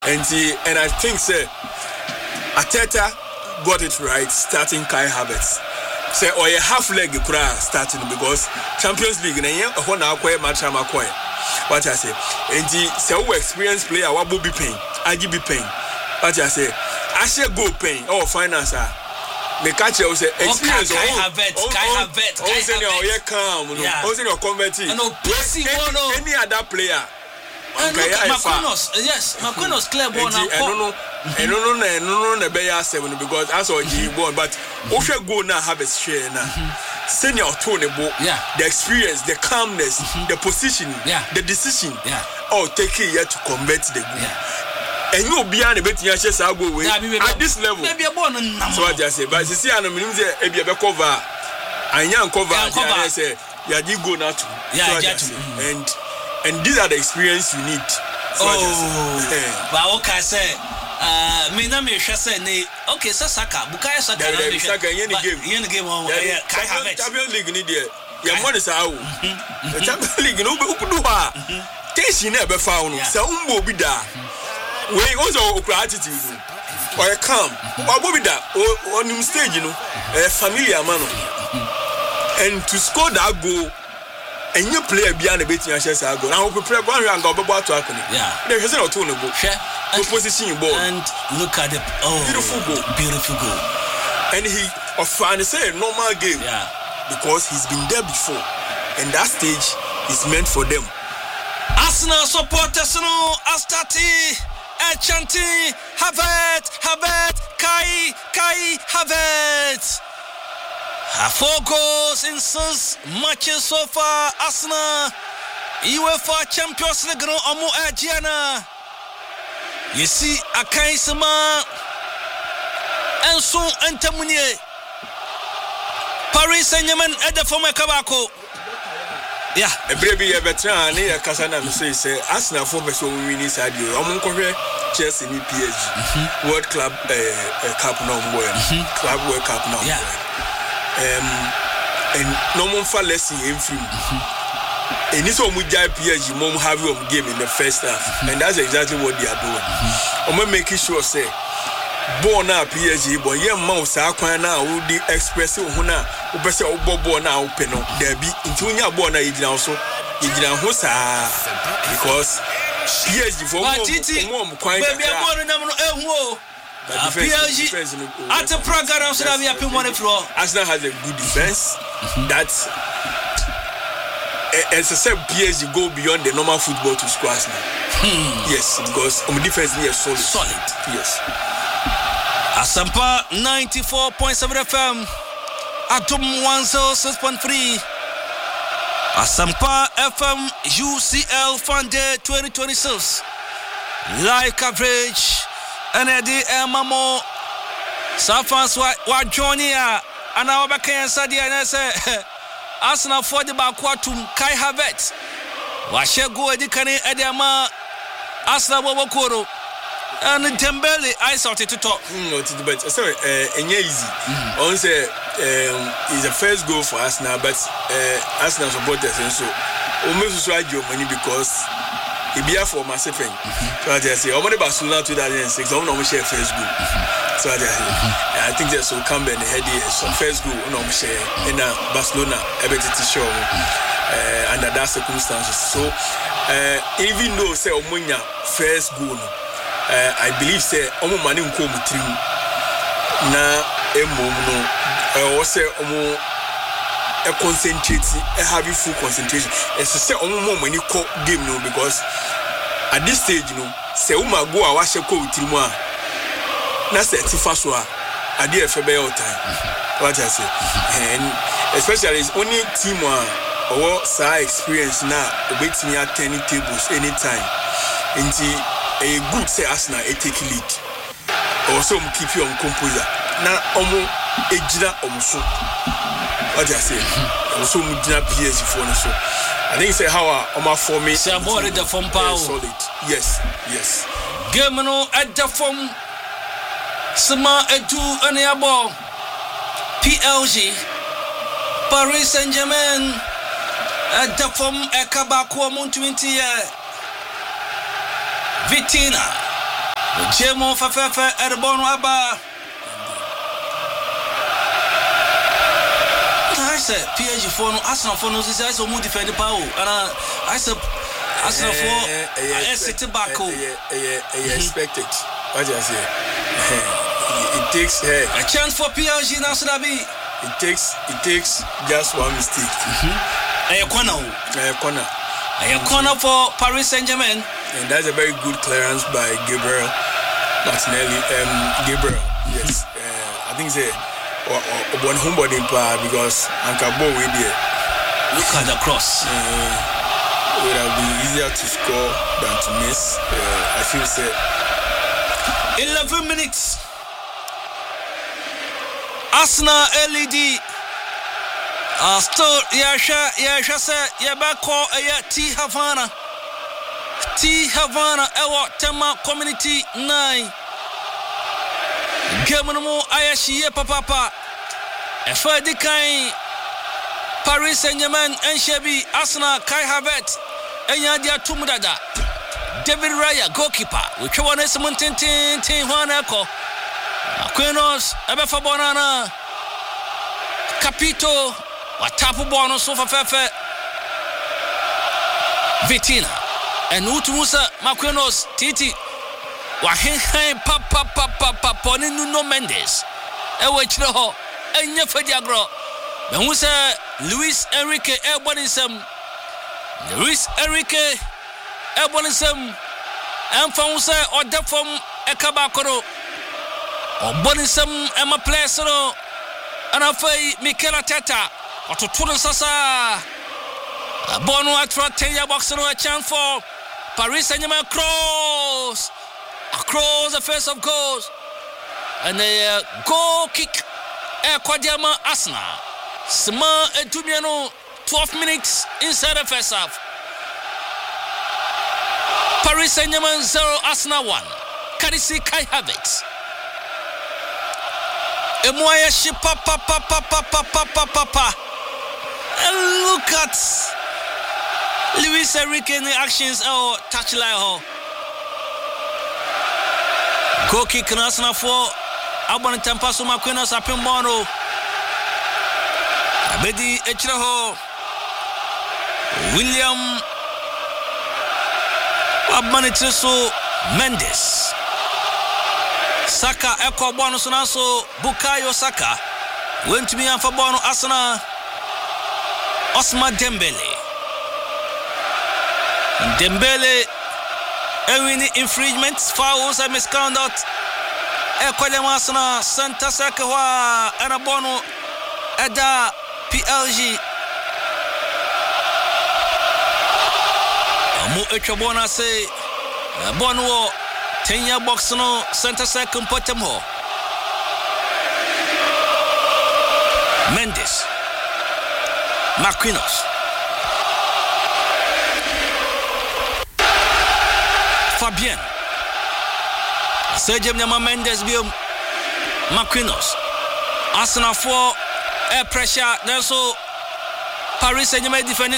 And I think say Arteta got it right starting Kai Havertz. Say or a half leg starting because Champions League na yen ho na akoy match am akoy. What I say? And say we experienced player wa be pain, agi be pain. What I say? I say go pain or finance the catcher will say experience Kai Havertz. Oh, say you calm, no. Say you converting. No, pressing one any other player. Makonos clear ball now. I don't know be 7 because that's all he born. But if you go now have a share now, senior tone the experience, the calmness, the position, the decision. Oh, take it to convert the goal. And you be an bit yes, I go away at this level. Maybe a born so I just say, but you see, I'm a cover. I am cover. I say, you go now too. And these are the experience you need. So but okay, say, me na me say okay, Saka, Bukayo Saka, any game on Kai Havertz. Champions League need there. Your money is out. The Champions League no be do ha. Tension never found. So be da. We also attitude. Or calm. Or be da on him stage, familiar man. And to score that goal. And you play beyond the beating and chess go. Now we prepare one and go about to happen. There's no tone of book. Position ball. And look at the beautiful goal. And he finally said normal game. Because he's been there before. And that stage is meant for them. Arsenal supporters no Astati chanting Havertz, Kai Havertz. 4 goals in 6 matches so far. Arsenal, UEFA Champions League no Omo Ajiana. You see Akai Sama and so Antamunie. Paris Saint-Germain at the former Kabako. A baby a veteran near Casana say Arsenal for me so we need side you. I'm going Chelsea in PSG. World Club Cup no Club World Cup no and no more for lesson in film. And it's all Mujai PSG mom have your game in the first half, and that's exactly what they are doing. I'm making sure say born now PSG, but yeah, mouse now will be expressive huna, upese obobo now open up. There be into your born also, because PSG for mom quite PSG at the program should have been one floor. Arsenal has a good defense. That's as I said, PSG go beyond the normal football to score Arsenal. Yes, because defense is solid. Yes. Asampa 94.7 FM, Atom 106.3. Asampa FM UCL Fan Day 2026. Live coverage. And Eddie Mamo Safans wa Jonia and our back and Sadia and I say Arsenal for the Bakwatum Kai Havertz. Washego Edikane Ediama Arsenal Wokoro and Dembele I started to talk. No, sorry, easy. On say is the first goal for Arsenal, but Arsenal supporters and so almost right your money because it be for myself. So I say, I'm on Barcelona 2006. I'm not share first goal. So I think there's some come and head so first goal no share in Barcelona ability to show under that circumstances. So even though say Omunya first goal, I believe say Omu mani nko mutrim na emom no or say Omu concentrate, having full concentration. As I say, more money call game no because at this stage, say Uma go a wash a coat Timua. That's a Tifaswa. I did a time. What I say, and especially it's only Timua or Sa experience now, wait me at 10 tables anytime. Into a good say Arsenal, a take lead. Also, keep you on composer. Now, Ejina Omuso. What I say, also Mudina PSG for so. I think say how our for me. Say more the form power. Solid. Yes. Game no at the form. Sama edu aniabo. PLG. Paris Saint-Germain at the form Ekabako Moon 20 Vitina Jemo Fafefe Erbono Abba. I said PSG for no Arsenal for no this is so more defend the power. And I said Arsenal for I sit back. Expect it. What do I say? It takes a chance for PSG now should be. It takes just one mistake. A corner for Paris Saint-Germain. And that's a very good clearance by Gabriel Martinelli. Gabriel, yes. I think it's one homebody because Ankabo with there. Look at the cross. It would have been easier to score than to miss. I feel said 11 minutes. Arsenal LED. Still, Yasha said, Yabako, T Havana, Ewa Tema Community 9. Gamanamo Ayashi Papa. Efadi Kai Paris Saint-Germain and Shebi Arsenal Kai Havertz Enyadia Tumudada. David Raya goalkeeper. Which one is Tin Juaneco. Aquinos Ebefa Bonana Capito Watapu Bono Sofa Fefe Vitina and Utumusa Maquinos Titi Wahin Papa Poninu Mendes Ewechro Enya Fediagro Bemusa Luis Enrique Ebonism and Fonsa or Defom Ekabakoro or Bonism Emma Plesero and Afei Mikel Arteta or to Tudo Sasa Bono Atra Tenya Boxero a chance for Paris Saint-Germain across the face of goals and a goal kick Kwadiama Arsenal Sima Etumiano 12 minutes inside the first half. Paris Saint-Germain 0, Arsenal 1. Kadisi Kai Havertz. Emoyashi papa. And look at Luis Enrique in the actions. Oh, touch line. Goal kick in Arsenal 4. Abon Tempaso Maquinos Apimbono. Abedi Echreho. William Abmanitreso Mendes Saka Eko Bono Sonaso Bukayo Saka went to me and for Bono Arsenal Osman Dembele any infringements, fouls and misconduct Eko Arsenal Santa Sakawa and a Bono Eda PLG Mu Echobona say Bonwo 10-year box no center second Potemo Mendes Marquinhos Fabien Sergio Mendes Biom Marquinhos Arsenal 4 air pressure then so Paris Saint-Germain defending